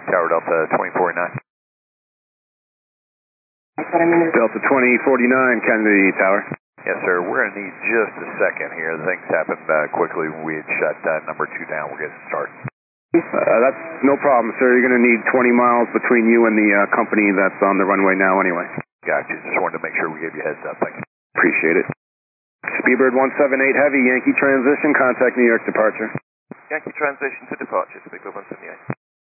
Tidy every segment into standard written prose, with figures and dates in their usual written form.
Tower Delta 2049. Delta 2049, Kennedy Tower. Yes, sir. We're going to need just a second here. Things happened quickly when we had shut number 2 down. We'll get started. That's no problem, sir. You're going to need 20 miles between you and the company that's on the runway now anyway. Gotcha. Just wanted to make sure we gave you a heads up. Thank you. Appreciate it. Speedbird 178 Heavy, Yankee transition, contact New York departure. Yankee transition to departure, Speedbird 178.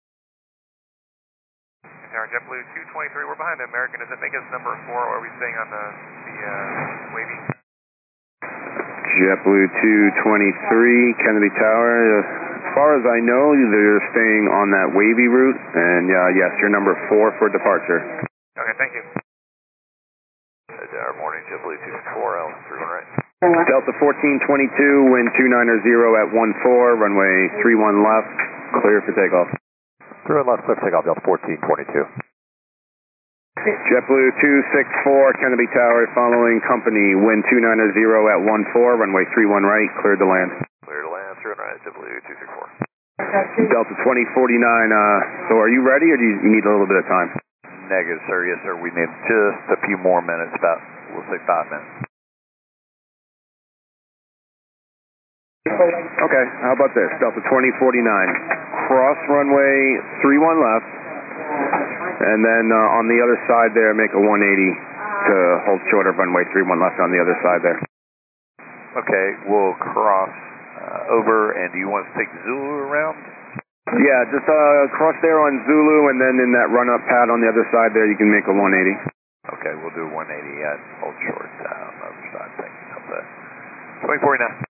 Tower JetBlue 223, we're behind American. Is it Vegas number 4, or are we staying on the wavy? JetBlue 223, Kennedy Tower. As far as I know, they're staying on that wavy route, and yes, you're number 4 for departure. Okay, thank you. Tower morning, JetBlue 224, L 31 right. Delta 1422, wind 290 at 14, runway 31 left, clear for takeoff. 31 left, clear for takeoff, Delta 1422. JetBlue 264, Kennedy Tower, following company, wind 290 at 14, runway 31 right, cleared to land. Clear to land, 31 right, JetBlue 264. Delta 2049, so are you ready or do you need a little bit of time? Negative, sir. Yes, sir. We need just a few more minutes, about, we'll say 5 minutes. Okay, how about this? Delta 2049, cross runway 31 left, and then on the other side there, make a 180 to hold short of runway 31 left on the other side there. Okay, we'll cross over, and do you want us to take Zulu around? Yeah, just cross there on Zulu, and then in that run-up pad on the other side there, you can make a 180. Okay, we'll do 180 at hold short on the other side. Thank you. 2049.